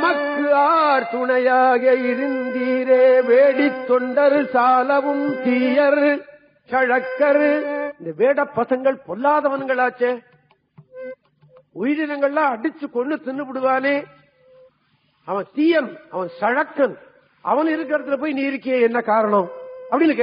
எமக்கு ஆர் துணையாக இருந்தீரே வேடித் தொண்டர் சாலவும் தீயர் சழக்கர். இந்த வேட பசங்கள் பொல்லாதவன்களாச்சே, உயிரினங்கள்லாம் அடிச்சு கொண்டு தின்னு விடுவானே, அவன் தீயன், அவன் சழக்கன், அவன் இருக்கிற இடத்துல போய் நீ இருக்கிய என்ன காரணம் அப்படின்னு